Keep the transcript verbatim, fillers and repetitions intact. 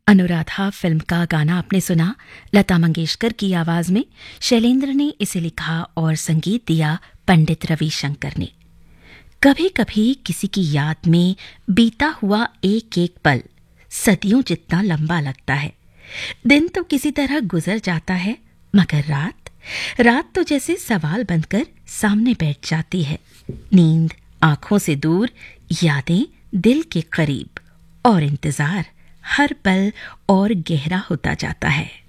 Anuradha film का गाना आपने सुना। लता मंगेशकर की आवाज में शैलेंद्र ने इसे लिखा और संगीत दिया पंडित रविशंकर ने। कभी कभी किसी की याद में बीता हुआ एक एक पल सदियों जितना लंबा लगता है। दिन तो किसी तरह गुजर जाता है, मगर रात रात तो जैसे सवाल बनकर सामने बैठ जाती है। नींद आंखों से दूर, यादें दिल के करीब, और इंतजार हर पल और गहरा होता जाता है।